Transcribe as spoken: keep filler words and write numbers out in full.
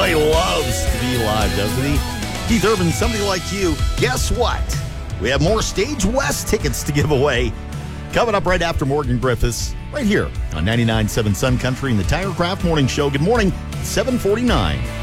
Oh, he loves to be live, doesn't he? Keith Urban, Somebody Like You. Guess what? We have more Stage West tickets to give away. Coming up right after Morgan Griffiths, right here on ninety-nine point seven Sun Country and the Tirecraft Morning Show. Good morning, seven forty-nine.